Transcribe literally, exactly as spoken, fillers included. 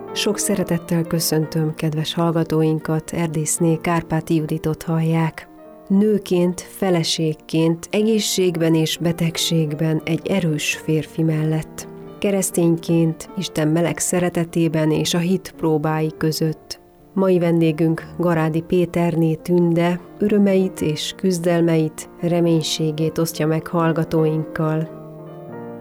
Sok szeretettel köszöntöm kedves hallgatóinkat, Erdészné Kárpáti Juditot hallják. Nőként, feleségként, egészségben és betegségben egy erős férfi mellett. Keresztényként, Isten meleg szeretetében és a hit próbái között. Mai vendégünk Garádi Péterné Tünde, örömeit és küzdelmeit, reménységét osztja meg hallgatóinkkal.